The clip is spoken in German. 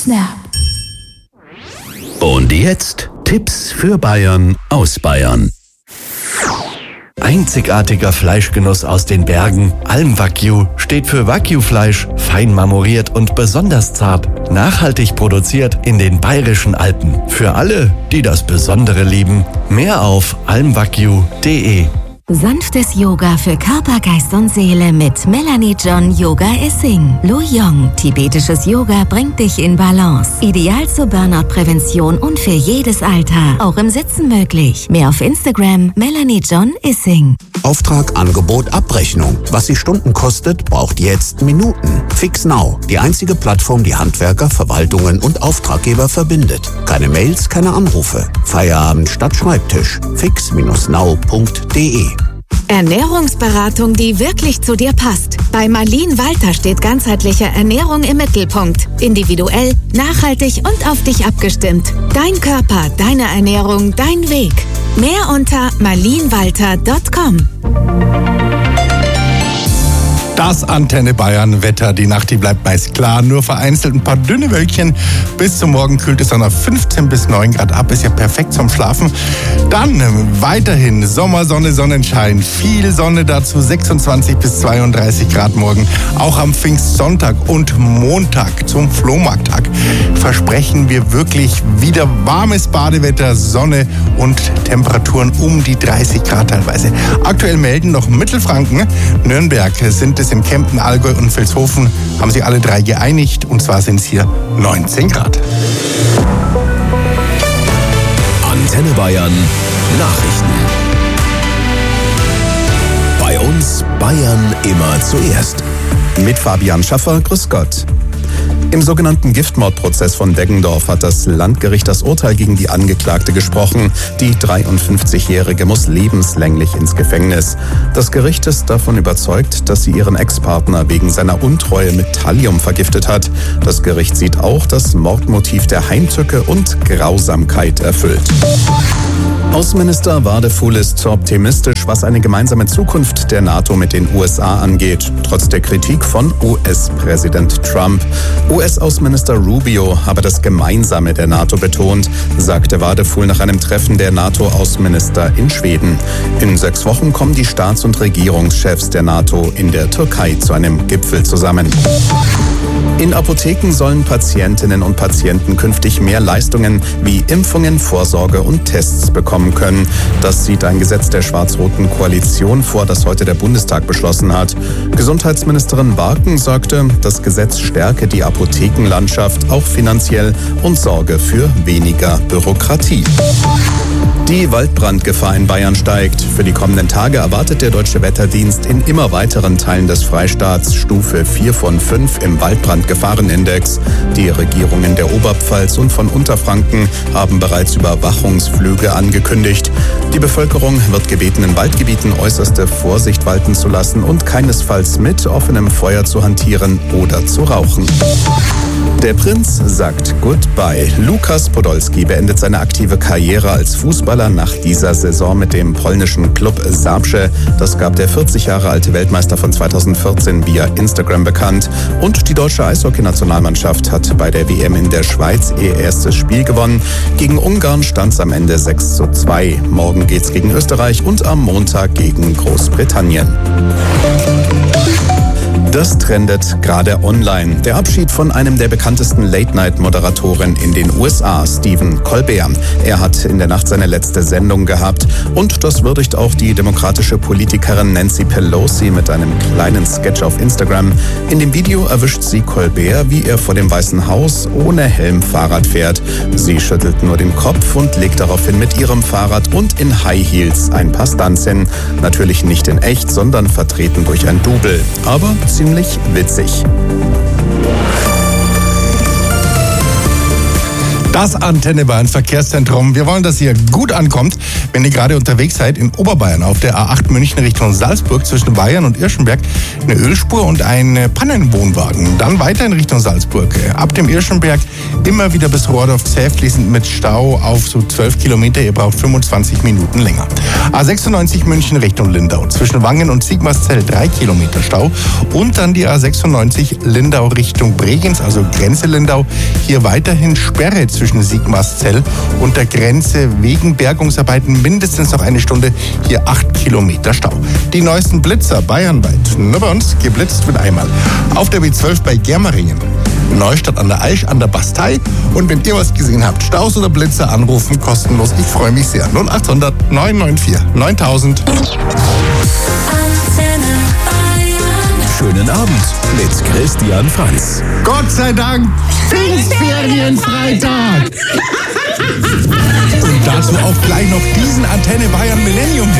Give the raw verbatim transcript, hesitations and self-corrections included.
Snap. Und jetzt Tipps für Bayern aus Bayern. Einzigartiger Fleischgenuss aus den Bergen. Alm-Wagyu steht für Wagyu-Fleisch, fein marmoriert und besonders zart. Nachhaltig produziert in den bayerischen Alpen. Für alle, die das Besondere lieben. Mehr auf alm wagyu punkt de. Sanftes Yoga für Körper, Geist und Seele mit Melanie John Yoga Essing. Luyong, tibetisches Yoga bringt dich in Balance. Ideal zur Burnout-Prävention und für jedes Alter. Auch im Sitzen möglich. Mehr auf Instagram, Melanie John Essing. Auftrag, Angebot, Abrechnung. Was die Stunden kostet, braucht jetzt Minuten. FixNow, die einzige Plattform, die Handwerker, Verwaltungen und Auftraggeber verbindet. Keine Mails, keine Anrufe. Feierabend statt Schreibtisch. fix now punkt de. Ernährungsberatung, die wirklich zu dir passt. Bei Marlene Walter steht ganzheitliche Ernährung im Mittelpunkt. Individuell, nachhaltig und auf dich abgestimmt. Dein Körper, deine Ernährung, dein Weg. Mehr unter marlene walter punkt com. Das Antenne Bayern Wetter. Die Nacht, die bleibt meist klar. Nur vereinzelt ein paar dünne Wölkchen. Bis zum Morgen kühlt es dann auf fünfzehn bis neun Grad ab. Ist ja perfekt zum Schlafen. Dann weiterhin Sommer, Sonne, Sonnenschein. Viel Sonne dazu. sechsundzwanzig bis zweiunddreißig Grad morgen. Auch am Pfingstsonntag und Montag zum Flohmarkttag versprechen wir wirklich wieder warmes Badewetter, Sonne und Temperaturen um die dreißig Grad teilweise. Aktuell melden noch Mittelfranken, Nürnberg sind es in Kempten, Allgäu und Vilshofen, haben sich alle drei geeinigt, und zwar sind es hier neunzehn Grad. Antenne Bayern Nachrichten. Bei uns Bayern immer zuerst. Mit Fabian Schaffer, grüß Gott. Im sogenannten Giftmordprozess von Deggendorf hat das Landgericht das Urteil gegen die Angeklagte gesprochen. Die dreiundfünfzigjährige muss lebenslänglich ins Gefängnis. Das Gericht ist davon überzeugt, dass sie ihren Ex-Partner wegen seiner Untreue mit Thallium vergiftet hat. Das Gericht sieht auch das Mordmotiv der Heimtücke und Grausamkeit erfüllt. Außenminister Wadefuhl ist optimistisch, was eine gemeinsame Zukunft der NATO mit den U S A angeht, trotz der Kritik von U S-Präsident Trump. U S-Außenminister Rubio habe das Gemeinsame der NATO betont, sagte Wadefuhl nach einem Treffen der NATO-Außenminister in Schweden. In sechs Wochen kommen die Staats- und Regierungschefs der NATO in der Türkei zu einem Gipfel zusammen. In Apotheken sollen Patientinnen und Patienten künftig mehr Leistungen wie Impfungen, Vorsorge und Tests bekommen können. Das sieht ein Gesetz der schwarz-roten Koalition vor, das heute der Bundestag beschlossen hat. Gesundheitsministerin Barken sagte, das Gesetz stärke die Apothekenlandschaft auch finanziell und sorge für weniger Bürokratie. Die Waldbrandgefahr in Bayern steigt. Für die kommenden Tage erwartet der Deutsche Wetterdienst in immer weiteren Teilen des Freistaats Stufe vier von fünf im Waldbrandgefahrenindex. Die Regierungen der Oberpfalz und von Unterfranken haben bereits Überwachungsflüge angekündigt. Die Bevölkerung wird gebeten, in Waldgebieten äußerste Vorsicht walten zu lassen und keinesfalls mit offenem Feuer zu hantieren oder zu rauchen. Der Prinz sagt Goodbye. Lukas Podolski beendet seine aktive Karriere als Fußballer nach dieser Saison mit dem polnischen Klub Zabrze. Das gab der vierzig Jahre alte Weltmeister von zweitausendvierzehn via Instagram bekannt. Und die deutsche Eishockey-Nationalmannschaft hat bei der W M in der Schweiz ihr erstes Spiel gewonnen. Gegen Ungarn stand es am Ende sechs zu zwei. Morgen geht's gegen Österreich und am Montag gegen Großbritannien. Das trendet gerade online. Der Abschied von einem der bekanntesten Late-Night-Moderatoren in den U S A, Stephen Colbert. Er hat in der Nacht seine letzte Sendung gehabt. Und das würdigt auch die demokratische Politikerin Nancy Pelosi mit einem kleinen Sketch auf Instagram. In dem Video erwischt sie Colbert, wie er vor dem Weißen Haus ohne Helm Fahrrad fährt. Sie schüttelt nur den Kopf und legt daraufhin mit ihrem Fahrrad und in High Heels ein paar Stunts hin. Natürlich nicht in echt, sondern vertreten durch ein Double. Aber ziemlich witzig. Das Antenne Bayern Verkehrszentrum. Wir wollen, dass ihr gut ankommt, wenn ihr gerade unterwegs seid in Oberbayern auf der A acht München Richtung Salzburg zwischen Bayern und Irschenberg. Eine Ölspur und ein Pannenwohnwagen. Dann weiter in Richtung Salzburg. Ab dem Irschenberg immer wieder bis Rohrdorf zäh fließend mit Stau auf so zwölf Kilometer. Ihr braucht fünfundzwanzig Minuten länger. A sechsundneunzig München Richtung Lindau. Zwischen Wangen und Sigmarszell drei Kilometer Stau. Und dann die A sechsundneunzig Lindau Richtung Bregenz, also Grenze Lindau. Hier weiterhin Sperre zwischen Sigmarszell und der Grenze wegen Bergungsarbeiten mindestens noch eine Stunde. Hier acht Kilometer Stau. Die neuesten Blitzer bayernweit. Nur bei uns geblitzt wird einmal. Auf der B zwölf bei Germeringen. Neustadt an der Aisch, an der Bastei. Und wenn ihr was gesehen habt, Staus oder Blitzer anrufen, kostenlos. Ich freue mich sehr. null achthundert neun neun vier neuntausend. Schönen Abend mit Christian Franz. Gott sei Dank, Pfingstferienfreitag. Und dazu auch gleich noch diesen Antenne Bayern Millennium Hit.